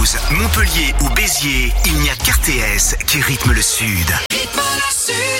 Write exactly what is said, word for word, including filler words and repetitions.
Montpellier ou Béziers, il n'y a qu'R T S qui rythme le Sud. Rythme le Sud.